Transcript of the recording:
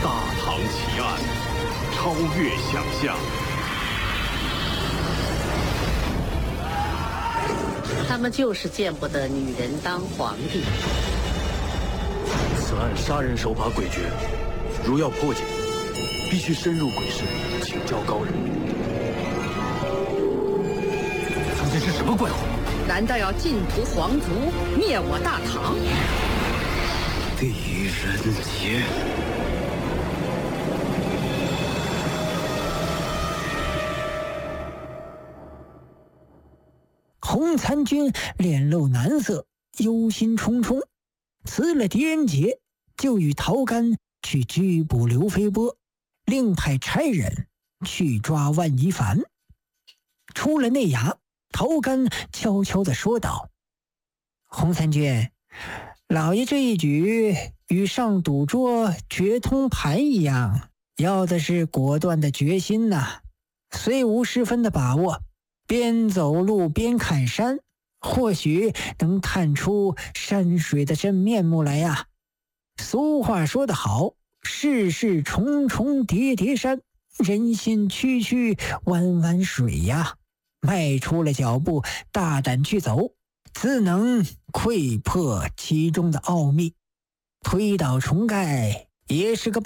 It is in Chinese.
大唐奇案，超越想象。 他们就是见不得女人当皇帝。 此案杀人手法诡谲，如要破解，必须深入鬼市，请教高人。 他们是什么怪物？ 难道要尽屠皇族，灭我大唐？ 狄仁杰。 洪参军脸露难色，忧心忡忡，辞了狄仁杰，就与陶干去拘捕刘飞波，另派差人去抓万一凡。出了内衙，陶干悄悄地说道：“洪参军，老爷这一举与上赌桌决通盘一样，要的是果断的决心呐。虽无十分的把握，边走路边看山，或许能探出山水的真面目来呀。俗话说得好，世事重重叠叠山，人心曲曲弯弯水呀。迈出了脚步，大胆去走，自能窥破其中的奥秘，推倒重盖也是个